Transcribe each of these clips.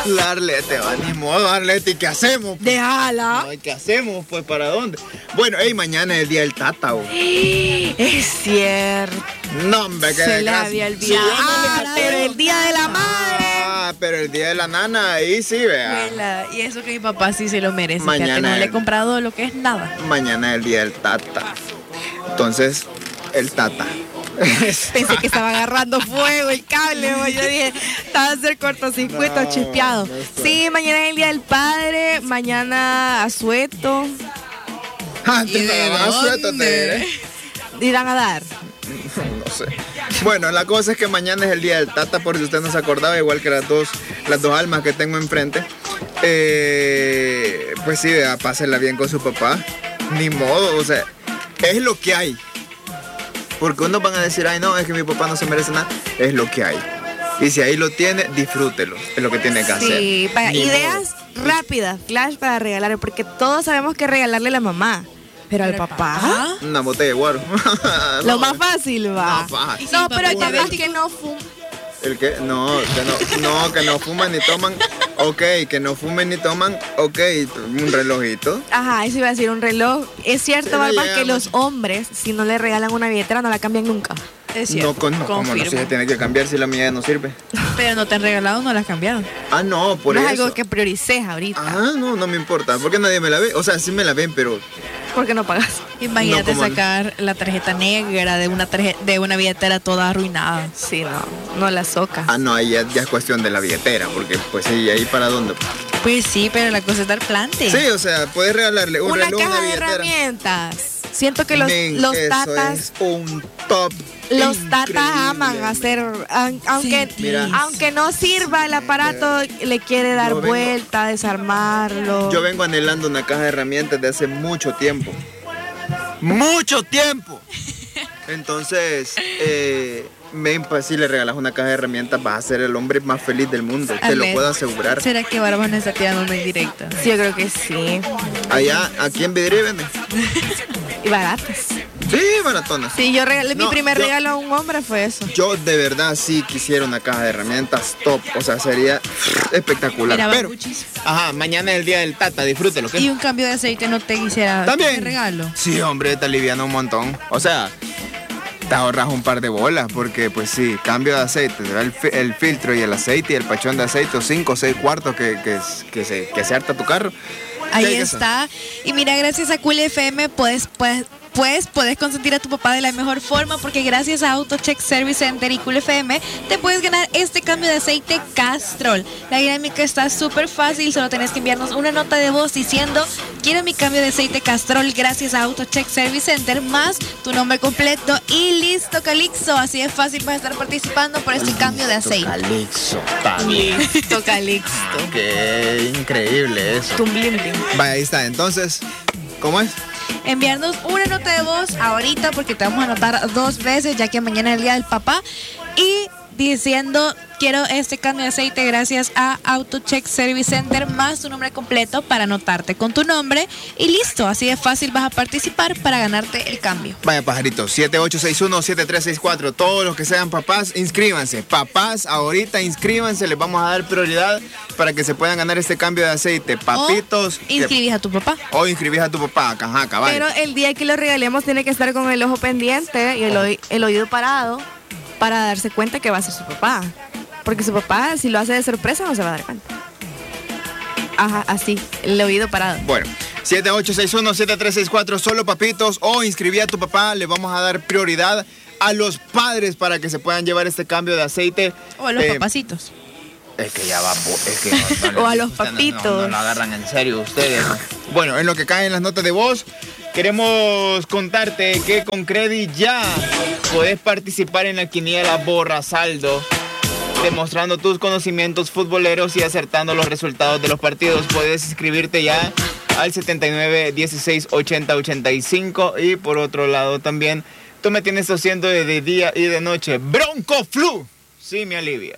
La Arlete, ni modo, Arlete, ¿qué hacemos? Pues? Déjala. No, ¿qué hacemos? Pues, ¿para dónde? Bueno, mañana es el día del tata, Es cierto. No, hombre, que se le había olvidado. Pero el día de la madre. Pero el día de la nana, ahí sí, vea. Y eso que mi papá sí se lo merece. Mañana no le he comprado lo que es nada. Mañana es el día del tata. Entonces, el tata. Pensé que estaba agarrando fuego el cable. Yo dije, estaba a hacer cortocircuito, chispeado. Sí, mañana es el día del padre. Mañana asueto. Asueto te diré. ¿Irán a dar? No sé. Bueno, la cosa es que mañana es el día del tata, por si usted no se acordaba, igual que las dos almas que tengo enfrente. Pues sí, pásenla bien con su papá. Ni modo, o sea, es lo que hay. Porque unos van a decir, ay no, es que mi papá no se merece nada. Es lo que hay. Y si ahí lo tiene, disfrútelo. Es lo que tiene que hacer. Sí, ideas rápidas, flash para regalar, porque todos sabemos que regalarle a la mamá. Pero al papá, una botella de guaro. Lo más fácil va. No, pero hay papás que no fuman. ¿El qué? No, que no fuman ni toman. Ok, que no fumen ni toman. Ok, un relojito. Ajá, eso iba a decir, un reloj. Es cierto, Barba, que los hombres, si no le regalan una billetera, no la cambian nunca. Es cierto. No, ¿cómo no? Si se tiene que cambiar, si la mía ya no sirve. Pero no te han regalado, no la has cambiado. Ah, no, por eso. No es algo que priorices ahorita. Ah, no me importa. Porque nadie me la ve. O sea, sí me la ven, pero... ¿Por qué no pagas? Imagínate sacar la tarjeta negra de una billetera toda arruinada. Sí, no la soca. Ah, no, ahí ya es cuestión de la billetera, porque pues sí, ahí para dónde. Pues sí, pero la cosa es dar plante. Sí, o sea, puedes regalarle un reloj, caja una de billetera. Herramientas. Siento que los tatas... Es un top. Los tatas aman hacer, aunque no sirva el aparato, le quiere dar vuelta, desarmarlo. Yo vengo anhelando una caja de herramientas de hace mucho tiempo. ¡Mucho tiempo! Entonces, si le regalas una caja de herramientas, vas a ser el hombre más feliz del mundo. Te lo puedo asegurar. ¿Será que Barba nos está tirando una indirecta? Sí, yo creo que sí. Allá, aquí en Vidri venden. Y baratas. Sí, baratonas. Sí, yo regalé, mi primer regalo a un hombre fue eso. Yo de verdad sí quisiera una caja de herramientas top. O sea, sería espectacular. Mira, pero, mañana es el día del tata, disfrútelo. ¿Qué? Y un cambio de aceite no te quisiera de regalo. Sí, hombre, te aliviana un montón. O sea, te ahorras un par de bolas, porque pues sí, cambio de aceite, el filtro y el aceite y el pachón de aceite, 5 o 6 cuartos que se harta tu carro. Ahí está. Y mira, gracias a Cool FM puedes consentir a tu papá de la mejor forma, porque gracias a AutoCheck Service Center y Cool FM te puedes ganar este cambio de aceite Castrol. La dinámica está súper fácil, solo tenés que enviarnos una nota de voz diciendo quiero mi cambio de aceite Castrol gracias a AutoCheck Service Center, más tu nombre completo y listo, Calixto. Así de fácil vas a estar participando por este cambio de aceite. Listo, Calixto. Qué increíble eso. Vaya, ahí está. Entonces, ¿cómo es? Enviarnos una nota de voz ahorita, porque te vamos a anotar 2 veces, ya que mañana es el día del papá, y diciendo quiero este cambio de aceite gracias a AutoCheck Service Center, más tu nombre completo para anotarte con tu nombre, y listo, así de fácil vas a participar para ganarte el cambio. Vaya, pajaritos, 7861-7364, todos los que sean papás, inscríbanse. Papás, ahorita inscríbanse, les vamos a dar prioridad para que se puedan ganar este cambio de aceite. Papitos. O inscribís a tu papá. O inscribís a tu papá, cajaca, vale. Pero el día que lo regalemos tiene que estar con el ojo pendiente y el oído parado para darse cuenta que va a ser su papá. Porque su papá, si lo hace de sorpresa, no se va a dar cuenta. Ajá, así, el oído parado. Bueno, 7861-7364, solo papitos, o inscribí a tu papá, le vamos a dar prioridad a los padres para que se puedan llevar este cambio de aceite. O a los papacitos. Es que ya va, o a los papitos. No lo agarran en serio ustedes. Bueno, en lo que caen las notas de voz, queremos contarte que con Credit Ya podés participar en la quiniela Borra Saldo, demostrando tus conocimientos futboleros y acertando los resultados de los partidos. Puedes inscribirte ya al 79 16 80 85. Y por otro lado también, tú me tienes tosiendo de día y de noche. Bronco Flu, sí me alivia.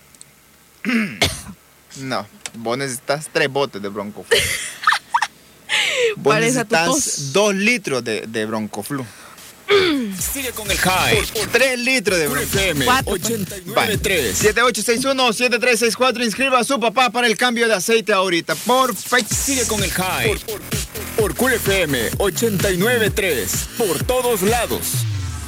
No, vos necesitas 3 botes de Bronco Flu. Vos necesitas 2 litros de Bronco Flu. Sigue con el hype. 3 litros de Cool FM 89.3. 7861-7364. Inscriba a su papá para el cambio de aceite ahorita. Por Facebook. Sigue con el hype. Por Cool FM 89.3. Por todos lados.